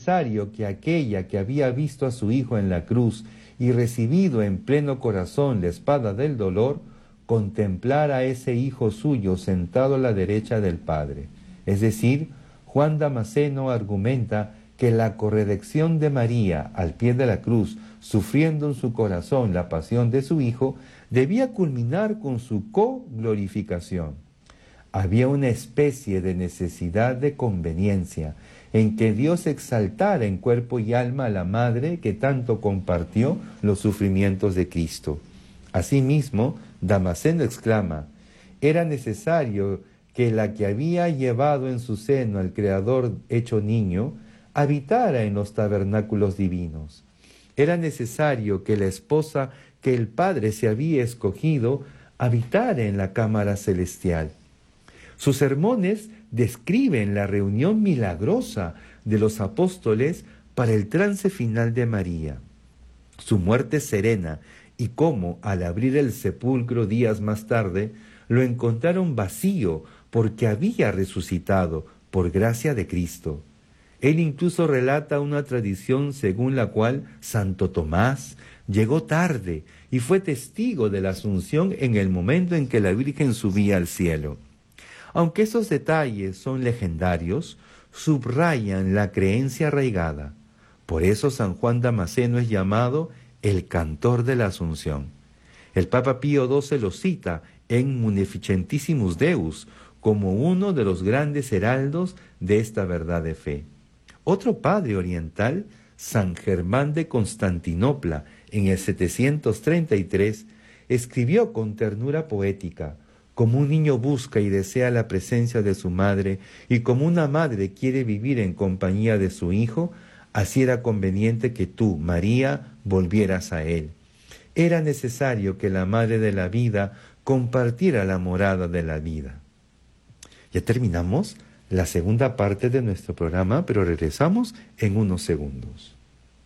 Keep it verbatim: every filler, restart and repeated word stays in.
necesario que aquella que había visto a su hijo en la cruz y recibido en pleno corazón la espada del dolor, contemplara a ese hijo suyo sentado a la derecha del Padre. Es decir, Juan Damasceno argumenta que la corredención de María al pie de la cruz, sufriendo en su corazón la pasión de su hijo, debía culminar con su co-glorificación. Había una especie de necesidad de conveniencia en que Dios exaltara en cuerpo y alma a la madre que tanto compartió los sufrimientos de Cristo. Asimismo, Damasceno exclama: era necesario que la que había llevado en su seno al Creador hecho niño habitara en los tabernáculos divinos. Era necesario que la esposa que el Padre se había escogido habitara en la cámara celestial. Sus sermones describen la reunión milagrosa de los apóstoles para el trance final de María, su muerte serena y cómo, al abrir el sepulcro días más tarde, lo encontraron vacío porque había resucitado por gracia de Cristo. Él incluso relata una tradición según la cual Santo Tomás llegó tarde y fue testigo de la Asunción en el momento en que la Virgen subía al cielo. Aunque esos detalles son legendarios, subrayan la creencia arraigada. Por eso San Juan Damasceno es llamado el cantor de la Asunción. El Papa Pío doce lo cita en Munificentissimus Deus como uno de los grandes heraldos de esta verdad de fe. Otro padre oriental, San Germán de Constantinopla, en el setecientos treinta y tres, escribió con ternura poética: como un niño busca y desea la presencia de su madre, y como una madre quiere vivir en compañía de su hijo, así era conveniente que tú, María, volvieras a él. Era necesario que la madre de la vida compartiera la morada de la vida. Ya terminamos la segunda parte de nuestro programa, pero regresamos en unos segundos.